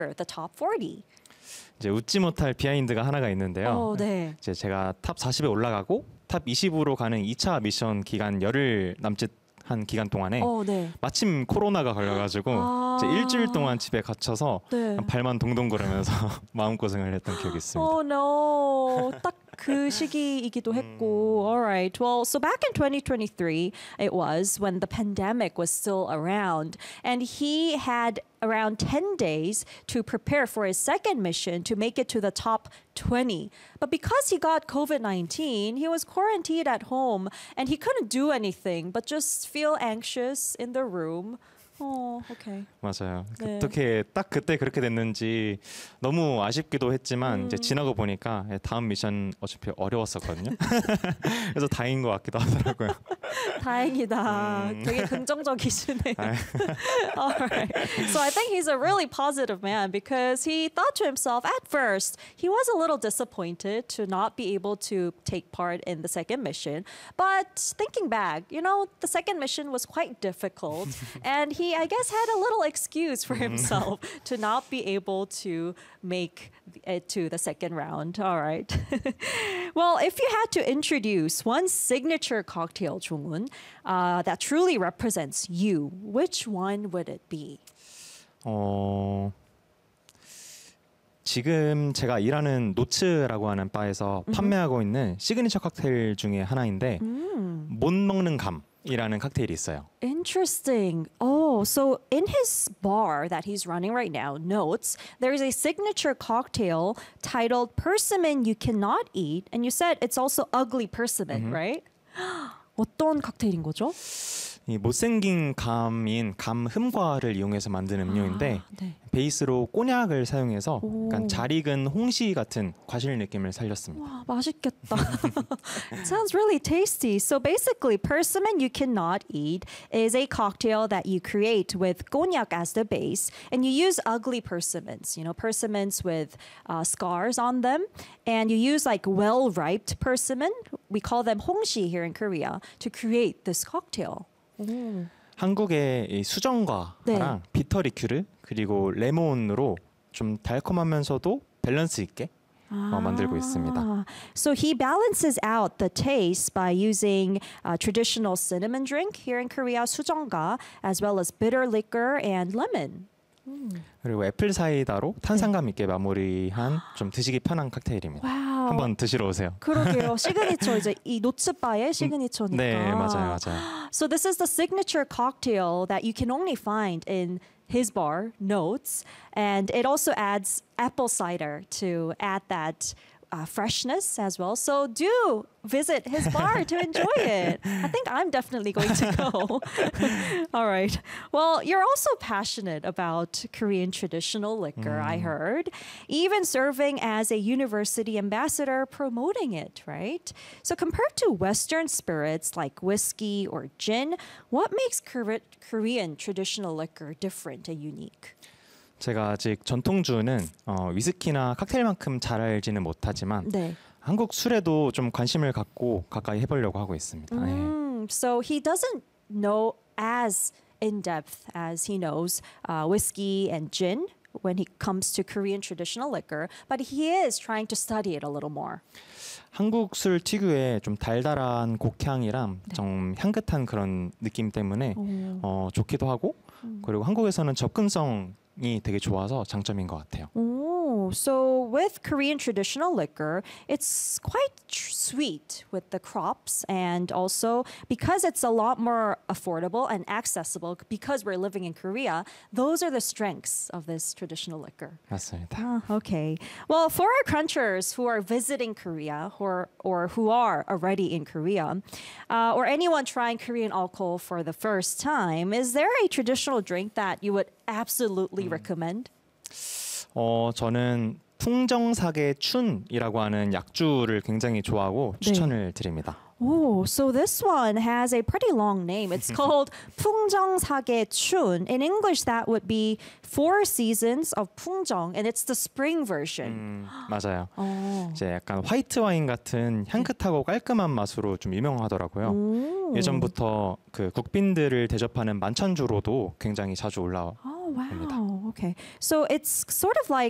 the top 40. 이제 웃지 못할 비하인드가 하나가 있는데요. 네. 이제 제가 탑 40에 올라가고 탑 20으로 가는 2차 미션 기간 열흘 남짓 한 기간 동안에 네. 마침 코로나가 걸려가지고 이제 일주일 동안 집에 갇혀서 네. 발만 동동 구르면서 마음고생을 했던 기억이 있습니다. Oh no. 딱 그 시기이기도 했고. All right. Well, so back in 2023, it was when the pandemic was still around, and he had around 10 days to prepare for his second mission to make it to the top 20. But because he got COVID-19, he was quarantined at home and he couldn't do anything but just feel anxious in the room. Oh, okay. 맞아요. 네. 어떻게 딱 그때 그렇게 됐는지 너무 아쉽기도 했지만 이제 지나고 보니까 다음 미션 어차피 어려웠었거든요. 그래서 다행인 것 같기도 하더라고요. 다행이다. 되게 긍정적이시네요. All right. So I think he's a really positive man because he thought to himself at first he was a little disappointed to not be able to take part in the second mission. But thinking back, you know, the second mission was quite difficult and he, I guess, had a little excuse for himself to not be able to make it to the second round. All right. Well, if you had to introduce one signature cocktail, Jong-un, that truly represents you, which one would it be? 지금 제가 일하는 노츠라고 하는 바에서 판매하고 있는 시그니처 칵테일 중에 하나인데 못 먹는 감이라는 칵테일이 있어요. Interesting. Oh, so in his bar that he's running right now, Notes, there is a signature cocktail titled Persimmon You Cannot Eat, and you said it's also ugly persimmon, right? 어떤 칵테일인 거죠? 이 못생긴 감인 감 흠과를 이용해서 만든 음료인데 네. 베이스로 꼬냑을 사용해서 약간 잘 익은 홍시 같은 과실 느낌을 살렸습니다. 와, 맛있겠다. It sounds really tasty. So basically, Persimmon You Cannot Eat is a cocktail that you create with cognac as the base, and you use ugly persimmons, you know, persimmons with scars on them, and you use like well-ripe persimmon, we call them 홍시 here in Korea, to create this cocktail. 한국의 이 수정과랑 비터 리큐르 그리고 레몬으로 좀 달콤하면서도 밸런스 있게 만들고 있습니다. So he balances out the taste by using traditional cinnamon drink here in Korea, 수정과, as well as bitter liquor and lemon. 그리고 애플 사이다로 탄산감 있게 마무리한 좀 드시기 편한 칵테일입니다. 와우. 한번 드시러 오세요. 그러게요. 시그니처 이제 이 노츠바의 시그니처니까. 네, 맞아요, 맞아요. So this is the signature cocktail that you can only find in his bar, Notes, and it also adds apple cider to add that freshness as well. So do visit his bar to enjoy it. I think I'm definitely going to go. All right. Well, you're also passionate about Korean traditional liquor, I heard, even serving as a university ambassador promoting it, right? So compared to Western spirits like whiskey or gin, what makes Korean traditional liquor different and unique? 제가 아직 전통주는 위스키나 칵테일만큼 잘 알지는 못하지만 네. 한국 술에도 좀 관심을 갖고 가까이 해보려고 하고 있습니다. So he doesn't know as in depth as he knows whiskey and gin when he comes to Korean traditional liquor, but he is trying to study it a little more. 한국 술 특유의 좀 달달한 곡향이랑 좀 향긋한 그런 느낌 때문에 좋기도 하고 그리고 한국에서는 접근성이 되게 좋아서 장점인 것 같아요. So with Korean traditional liquor, it's quite sweet with the crops, and also because it's a lot more affordable and accessible because we're living in Korea, those are the strengths of this traditional liquor. 맞습니다. Okay. Well, for our crunchers who are visiting Korea or who are already in Korea, or anyone trying Korean alcohol for the first time, is there a traditional drink that you would absolutely recommend? 저는 풍정사계 춘이라고 하는 약주를 굉장히 좋아하고 추천을 드립니다. Oh, so this one has a pretty long name. It's called 풍정사계춘. In English, that would be 4 seasons of 풍정, and it's the spring version. 맞아요. 이제 약간 화이트 와인 같은 향긋하고 깔끔한 맛으로 좀 유명하더라고요. 예전부터 그 국빈들을 대접하는 만찬주로도 굉장히 자주 올라왔었습니다. 됩니다. wow. Okay. So it's sort of like